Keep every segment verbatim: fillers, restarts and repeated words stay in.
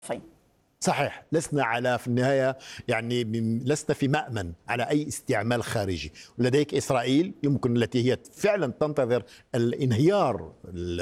فين؟ صحيح، لسنا على في النهاية يعني لسنا في مأمن على أي استعمال خارجي. ولديك إسرائيل يمكن التي هي فعلا تنتظر الانهيار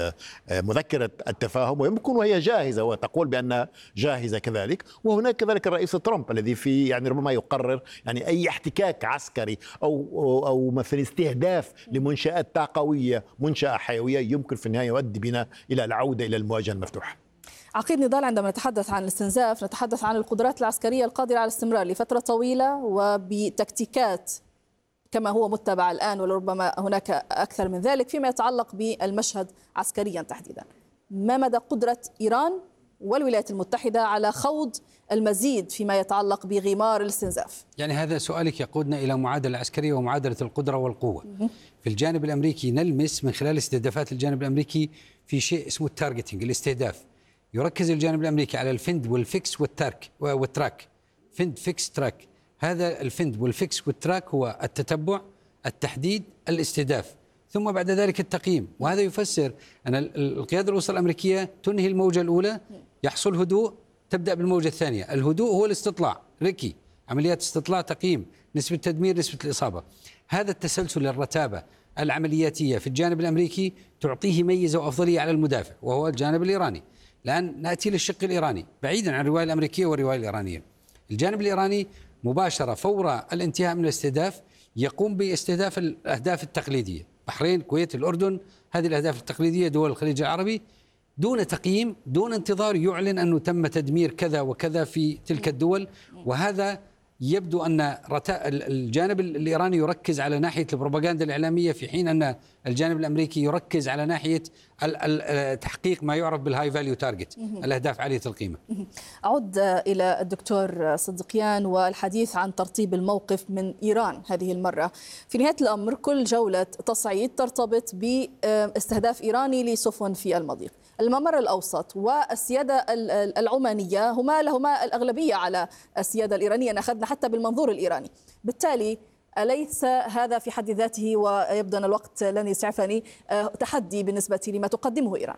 مذكرة التفاهم، ويمكن وهي جاهزة وتقول بأنها جاهزة كذلك. وهناك كذلك الرئيس ترامب الذي في يعني ربما يقرر يعني أي احتكاك عسكري أو أو, أو مثلا استهداف لمنشآت طاقوية، منشأة حيوية، يمكن في النهاية يؤدي بنا إلى العودة إلى المواجهة المفتوحة. عقيد نضال، عندما نتحدث عن الاستنزاف نتحدث عن القدرات العسكرية القادرة على الاستمرار لفترة طويلة وبتكتيكات كما هو متبع الآن، ولربما هناك أكثر من ذلك فيما يتعلق بالمشهد عسكريا تحديدا. ما مدى قدرة إيران والولايات المتحدة على خوض المزيد فيما يتعلق بغمار الاستنزاف؟ يعني هذا سؤالك يقودنا إلى معادلة عسكرية ومعادلة القدرة والقوة. في الجانب الأمريكي نلمس من خلال استهدافات الجانب الأمريكي في شيء اسمه التارجتينج، الاستهداف. يركز الجانب الأمريكي على الفند والفيكس والترك والتراك. فند فيكس تراك. هذا الفند والفيكس والتراك هو التتبع، التحديد، الاستهداف، ثم بعد ذلك التقييم. وهذا يفسر أن القيادة الوسطى الأمريكية تنهي الموجة الأولى، يحصل هدوء، تبدأ بالموجة الثانية. الهدوء هو الاستطلاع، ريكي، عمليات استطلاع، تقييم، نسبة تدمير، نسبة الإصابة. هذا التسلسل، الرتابة العملياتية في الجانب الأمريكي تعطيه ميزة وأفضلية على المدافع، وهو الجانب الإيراني. الآن نأتي للشق الإيراني بعيدا عن الرواية الأمريكية والرواية الإيرانية. الجانب الإيراني مباشرة فور الانتهاء من الاستهداف يقوم باستهداف الأهداف التقليدية، بحرين، الكويت، الأردن، هذه الأهداف التقليدية، دول الخليج العربي، دون تقييم، دون انتظار يعلن أنه تم تدمير كذا وكذا في تلك الدول. وهذا يبدو أن الجانب الإيراني يركز على ناحية البروباغندا الإعلامية، في حين أن الجانب الأمريكي يركز على ناحية تحقيق ما يعرف بالهاي فاليو تارجت، الأهداف عالية القيمة. أعود إلى الدكتور صدقيان والحديث عن ترتيب الموقف من إيران هذه المرة. في نهاية الأمر كل جولة تصعيد ترتبط باستهداف إيراني لسفن في المضيق. الممر الأوسط والسيادة العمانية هما لهما الأغلبية على السيادة الإيرانية، أخذنا حتى بالمنظور الإيراني. بالتالي أليس هذا في حد ذاته، ويبدو أن الوقت لن يسعفني، تحدي بالنسبة لما تقدمه إيران؟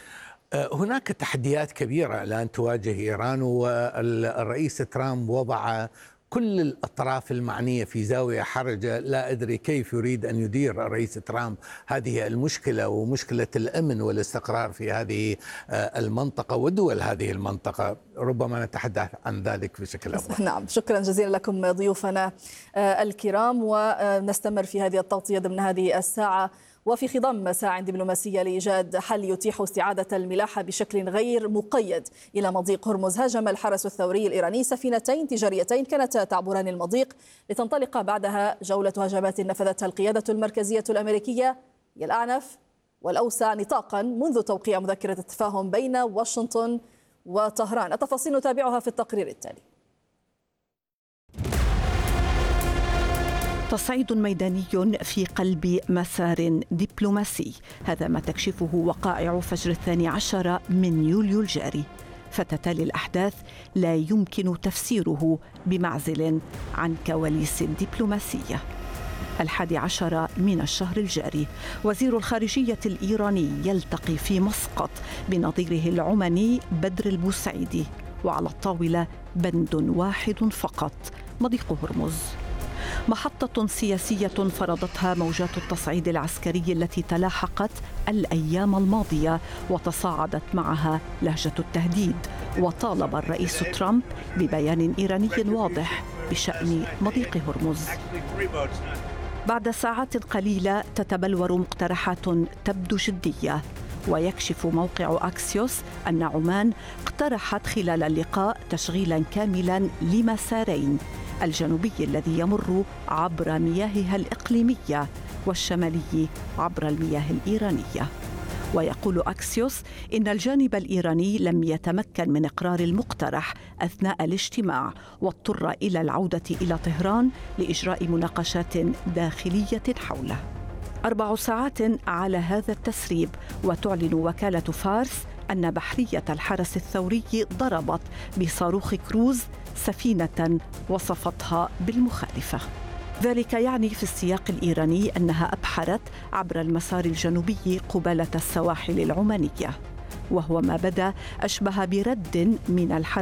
هناك تحديات كبيرة الآن تواجه إيران، والرئيس ترامب وضع كل الأطراف المعنية في زاوية حرجة. لا أدري كيف يريد أن يدير الرئيس ترامب هذه المشكلة، ومشكلة الأمن والاستقرار في هذه المنطقة ودول هذه المنطقة. ربما نتحدث عن ذلك بشكل أوضح. نعم، شكرا جزيلا لكم ضيوفنا الكرام، ونستمر في هذه التغطية ضمن هذه الساعة وفي خضم مساع دبلوماسية لإيجاد حل يتيح استعادة الملاحة بشكل غير مقيد إلى مضيق هرمز. هاجم الحرس الثوري الإيراني سفينتين تجاريتين كانتا تعبران المضيق، لتنطلق بعدها جولة هجمات نفذتها القيادة المركزية الأمريكية، هي الأعنف والأوسع نطاقا منذ توقيع مذكرة التفاهم بين واشنطن وطهران. التفاصيل نتابعها في التقرير التالي. تصعيد ميداني في قلب مسار دبلوماسي، هذا ما تكشفه وقائع فجر الثاني عشر من يوليو الجاري. فتتالي الأحداث لا يمكن تفسيره بمعزل عن كواليس الدبلوماسية. الحادي عشر من الشهر الجاري وزير الخارجية الإيراني يلتقي في مسقط بنظيره العماني بدر البوسعيدي، وعلى الطاولة بند واحد فقط، مضيق هرمز. محطة سياسية فرضتها موجات التصعيد العسكري التي تلاحقت الأيام الماضية، وتصاعدت معها لهجة التهديد، وطالب الرئيس ترامب ببيان إيراني واضح بشأن مضيق هرمز. بعد ساعات قليلة تتبلور مقترحات تبدو جدية، ويكشف موقع أكسيوس أن عمان اقترحت خلال اللقاء تشغيلا كاملا لمسارين، الجنوبي الذي يمر عبر مياهها الإقليمية، والشمالي عبر المياه الإيرانية. ويقول أكسيوس إن الجانب الإيراني لم يتمكن من إقرار المقترح أثناء الاجتماع، واضطر إلى العودة إلى طهران لإجراء مناقشات داخلية حوله. أربع ساعات على هذا التسريب، وتعلن وكالة فارس أن بحرية الحرس الثوري ضربت بصاروخ كروز سفينة وصفتها بالمخالفة. ذلك يعني في السياق الإيراني أنها أبحرت عبر المسار الجنوبي قبالة السواحل العمانية. وهو ما بدا أشبه برد من الحرب